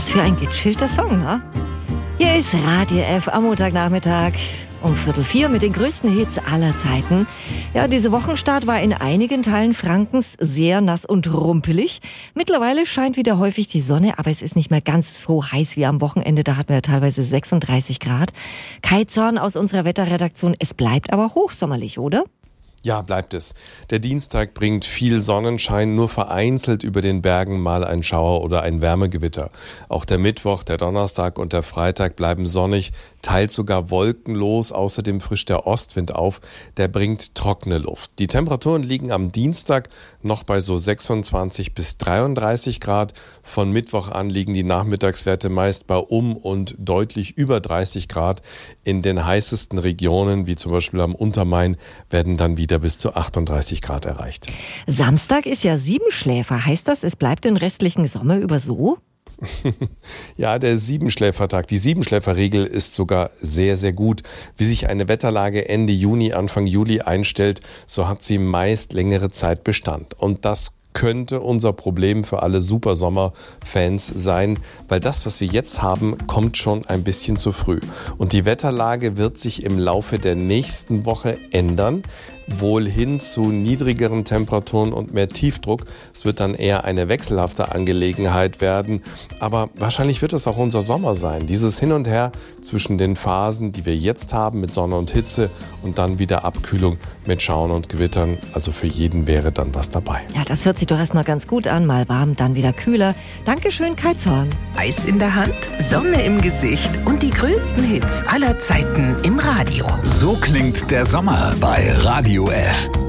Was für ein gechillter Song, ne? Hier ist Radio F am Montagnachmittag um 3:45 mit den größten Hits aller Zeiten. Ja, dieser Wochenstart war in einigen Teilen Frankens sehr nass und rumpelig. Mittlerweile scheint wieder häufig die Sonne, aber es ist nicht mehr ganz so heiß wie am Wochenende. Da hatten wir ja teilweise 36 Grad. Kai Zorn aus unserer Wetterredaktion, es bleibt aber hochsommerlich, oder? Ja, bleibt es. Der Dienstag bringt viel Sonnenschein, nur vereinzelt über den Bergen mal ein Schauer oder ein Wärmegewitter. Auch der Mittwoch, der Donnerstag und der Freitag bleiben sonnig, teils sogar wolkenlos. Außerdem frischt der Ostwind auf, der bringt trockene Luft. Die Temperaturen liegen am Dienstag noch bei so 26 bis 33 Grad. Von Mittwoch an liegen die Nachmittagswerte meist bei und deutlich über 30 Grad. In den heißesten Regionen, wie zum Beispiel am Untermain, werden dann wieder bis zu 38 Grad erreicht. Samstag ist ja Siebenschläfer. Heißt das, es bleibt den restlichen Sommer über so? Ja, der Siebenschläfertag, die Siebenschläferregel ist sogar sehr, sehr gut. Wie sich eine Wetterlage Ende Juni, Anfang Juli einstellt, so hat sie meist längere Zeit Bestand. Und das könnte unser Problem für alle Supersommer-Fans sein, weil das, was wir jetzt haben, kommt schon ein bisschen zu früh. Und die Wetterlage wird sich im Laufe der nächsten Woche ändern, wohl hin zu niedrigeren Temperaturen und mehr Tiefdruck. Es wird dann eher eine wechselhafte Angelegenheit werden, aber wahrscheinlich wird es auch unser Sommer sein. Dieses Hin und Her zwischen den Phasen, die wir jetzt haben mit Sonne und Hitze und dann wieder Abkühlung mit Schauern und Gewittern. Also für jeden wäre dann was dabei. Ja, das hört sich doch erstmal ganz gut an. Mal warm, dann wieder kühler. Dankeschön, Kai Zorn. Eis in der Hand, Sonne im Gesicht und die größten Hits aller Zeiten im Radio. So klingt der Sommer bei Radio F.